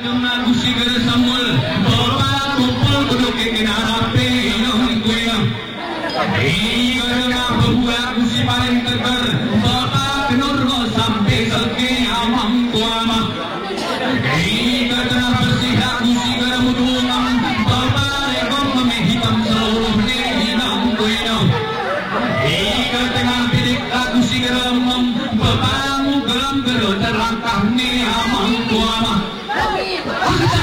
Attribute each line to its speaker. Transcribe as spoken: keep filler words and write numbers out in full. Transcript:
Speaker 1: Bapamu gelam gelut terangkah ni amang tua mah.